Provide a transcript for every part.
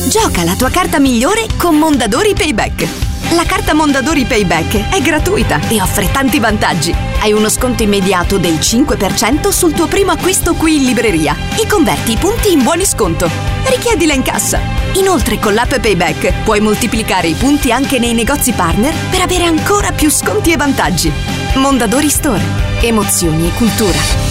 Gioca la tua carta migliore con Mondadori Payback. La carta Mondadori Payback è gratuita e offre tanti vantaggi. Hai uno sconto immediato del 5% sul tuo primo acquisto qui in libreria e converti i punti in buoni sconto. Richiedila in cassa. Inoltre con l'app Payback puoi moltiplicare i punti anche nei negozi partner per avere ancora più sconti e vantaggi. Mondadori Store. Emozioni e cultura.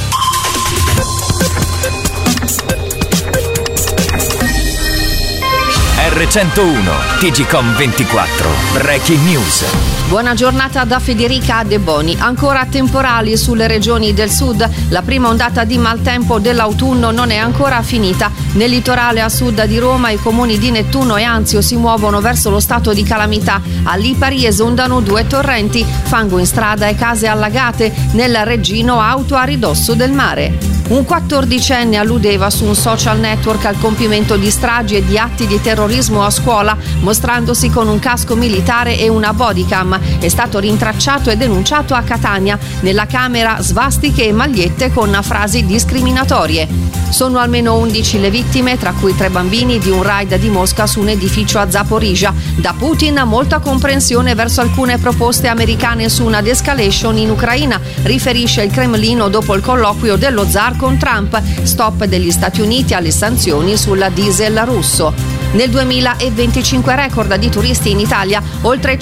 R101 TGcom 24 Breaking News. Buona giornata da Federica De Boni. Ancora temporali sulle regioni del sud. La prima ondata di maltempo dell'autunno non è ancora finita. Nel litorale a sud di Roma i comuni di Nettuno e Anzio si muovono verso lo stato di calamità. A Lipari esondano 2 torrenti, fango in strada e case allagate. Nel Reggino auto a ridosso del mare. Un 14enne alludeva su un social network al compimento di stragi e di atti di terrorismo a scuola, mostrandosi con un casco militare e una bodycam. È stato rintracciato e denunciato a Catania. Nella camera svastiche e magliette con frasi discriminatorie. Sono almeno 11 le vittime, tra cui 3 bambini di un raid di Mosca su un edificio a Zaporizhzhia. Da Putin molta comprensione verso alcune proposte americane su una de-escalation in Ucraina, riferisce il Cremlino dopo il colloquio dello zar con Trump. Stop degli Stati Uniti alle sanzioni sul diesel russo. Nel 2025 record di turisti in Italia, oltre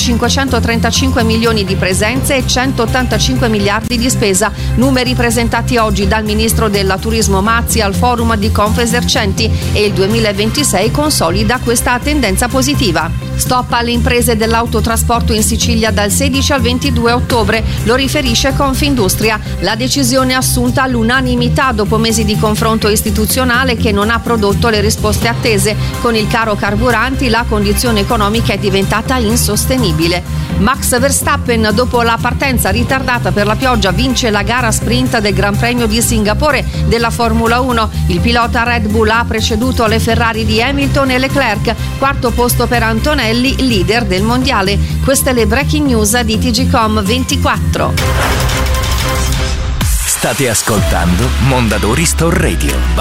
535 milioni di presenze e 185 miliardi di spesa, numeri presentati oggi dal ministro del turismo Mazzi al forum di Confesercenti, e il 2026 consolida questa tendenza positiva. Stop alle imprese dell'autotrasporto in Sicilia dal 16 al 22 ottobre, lo riferisce Confindustria. La decisione assunta all'unanimità dopo mesi di confronto istituzionale che non ha prodotto le risposte attese. Con il caro carburanti la condizione economica è diventata insostenibile. Max Verstappen, dopo la partenza ritardata per la pioggia, vince la gara sprint del Gran Premio di Singapore della Formula 1. Il pilota Red Bull ha preceduto le Ferrari di Hamilton e Leclerc. Quarto posto per Antonelli, leader del mondiale. Queste le breaking news di TGcom 24. State ascoltando Mondadori Store Radio.